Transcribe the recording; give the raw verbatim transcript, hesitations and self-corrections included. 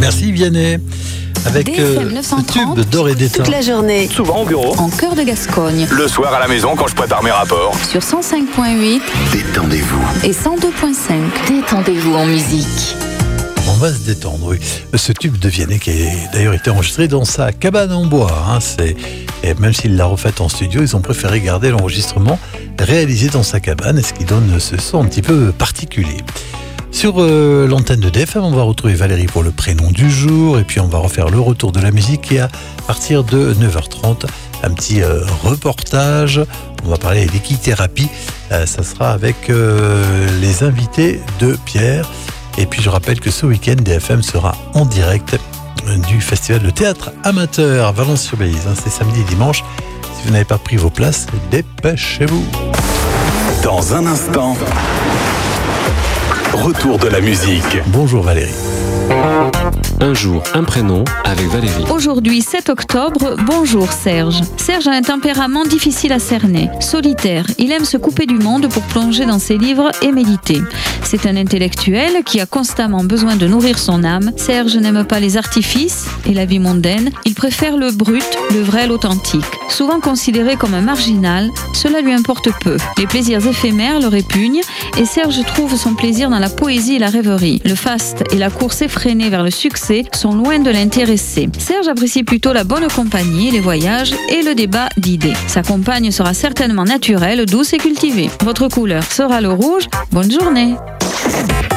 Merci Vianney. Avec euh, ce tube d'or et d'étain. Toute la journée. Souvent au bureau. En cœur de Gascogne. Le soir à la maison quand je prépare mes rapports. Sur cent cinq virgule huit. Détendez-vous. Et cent deux virgule cinq. Détendez-vous en musique. On va se détendre, oui. Ce tube de Vianney qui a d'ailleurs été enregistré dans sa cabane en bois. Hein, c'est... Et même s'il l'a refait en studio, ils ont préféré garder l'enregistrement réalisé dans sa cabane, ce qui donne ce son un petit peu particulier. Sur euh, l'antenne de D F M, on va retrouver Valérie pour le prénom du jour, et puis on va refaire le retour de la musique, et à partir de neuf heures trente, un petit euh, reportage. On va parler d'équithérapie. Euh, ça sera avec euh, les invités de Pierre. Et puis je rappelle que ce week-end, D F M sera en direct du festival de théâtre amateur à Valence-sur-Bélise. Hein, c'est samedi et dimanche. Si vous n'avez pas pris vos places, dépêchez-vous. Dans un instant, retour de la musique. Bonjour Valérie. Un jour, un prénom avec Valérie. Aujourd'hui, sept octobre, bonjour Serge. Serge a un tempérament difficile à cerner, solitaire. Il aime se couper du monde pour plonger dans ses livres et méditer. C'est un intellectuel qui a constamment besoin de nourrir son âme. Serge n'aime pas les artifices et la vie mondaine. Il préfère le brut, le vrai, l'authentique. Souvent considéré comme un marginal, cela lui importe peu. Les plaisirs éphémères le répugnent et Serge trouve son plaisir dans la poésie et la rêverie. Le faste et la course effrénée vers le succès sont loin de l'intéresser. Serge apprécie plutôt la bonne compagnie, les voyages et le débat d'idées. Sa compagne sera certainement naturelle, douce et cultivée. Votre couleur sera le rouge. Bonne journée.